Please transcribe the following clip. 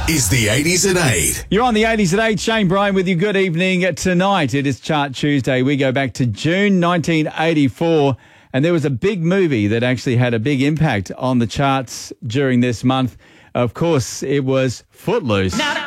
is the 80s at 8. You're on the 80s at 8. Shane Bryan with you. Good evening. Tonight, it is Chart Tuesday. We go back to June 1984, and there was a big movie that actually had a big impact on the charts during this month. Of course, it was Footloose.